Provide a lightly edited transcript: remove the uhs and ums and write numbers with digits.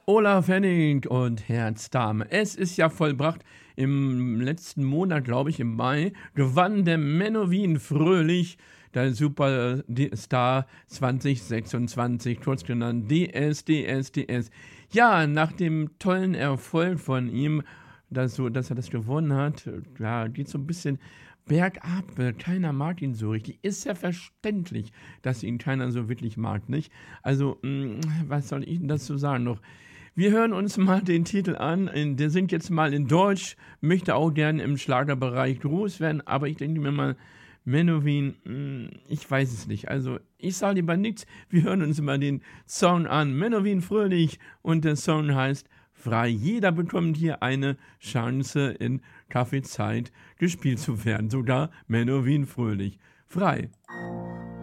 Olaf Henning und Herz Dame. Es ist ja vollbracht. Im letzten Monat, glaube ich, im Mai, gewann der Menowin Fröhlich, der Superstar 2026, kurz genannt DSDS. Ja, nach dem tollen Erfolg von ihm, dass er das gewonnen hat, ja, geht so ein bisschen bergab. Keiner mag ihn so richtig. Ist ja verständlich, dass ihn keiner so wirklich mag, nicht? Also, was soll ich denn dazu sagen noch? Wir hören uns mal den Titel an. Der singt jetzt mal in Deutsch, möchte auch gerne im Schlagerbereich groß werden, aber ich denke mir mal, Menowin, ich weiß es nicht. Also, ich sage lieber nichts. Wir hören uns mal den Song an. Menowin Fröhlich und der Song heißt Frei. Jeder bekommt hier eine Chance, in Kaffeezeit gespielt zu werden. Sogar Menowin Fröhlich. Frei.